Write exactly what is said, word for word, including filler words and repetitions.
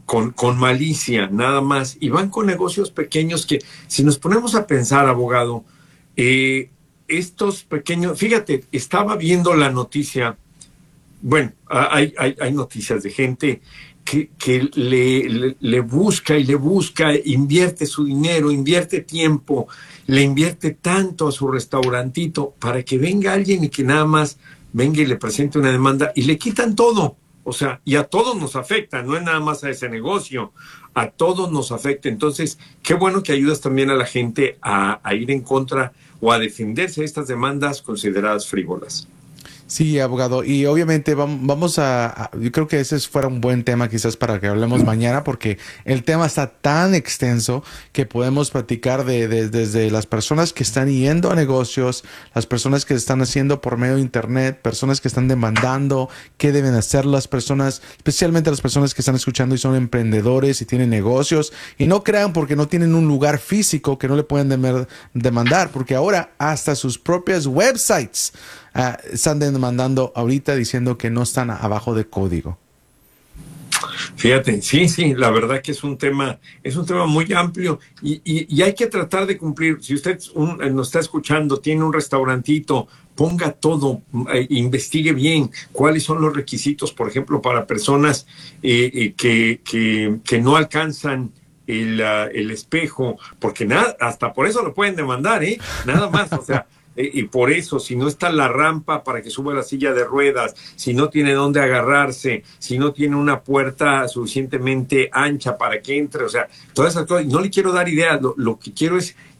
con, con malicia, nada más, y van con negocios pequeños que, si nos ponemos a pensar, abogado, eh, estos pequeños, fíjate, estaba viendo la noticia, bueno, hay, hay, hay noticias de gente que, que le, le, le busca y le busca, invierte su dinero, invierte tiempo, le invierte tanto a su restaurantito para que venga alguien y que nada más venga y le presente una demanda y le quitan todo. O sea, y a todos nos afecta, no es nada más a ese negocio, a todos nos afecta. Entonces, qué bueno que ayudas también a la gente a, a ir en contra o a defenderse de estas demandas consideradas frívolas. Sí, abogado, y obviamente vamos a, a, yo creo que ese fuera un buen tema quizás para que hablemos mañana, porque el tema está tan extenso que podemos platicar de, de, desde las personas que están yendo a negocios, las personas que están haciendo por medio de internet, personas que están demandando, qué deben hacer las personas, especialmente las personas que están escuchando y son emprendedores y tienen negocios, y no crean porque no tienen un lugar físico que no le pueden dem- demandar, porque ahora hasta sus propias websites Uh, están demandando ahorita diciendo que no están abajo de código. Fíjate, sí, sí, la verdad que es un tema, es un tema muy amplio y, y, y hay que tratar de cumplir. Si usted un, nos está escuchando, tiene un restaurantito, ponga todo, eh, investigue bien cuáles son los requisitos, por ejemplo, para personas eh, eh, que, que, que no alcanzan el, uh, el espejo, porque nada, hasta por eso lo pueden demandar, ¿eh? Nada más, o sea. Y por eso, si no está la rampa para que suba la silla de ruedas, si no tiene dónde agarrarse, si no tiene una puerta suficientemente ancha para que entre, o sea, todas esas cosas, no le quiero dar ideas, lo, lo que quiero es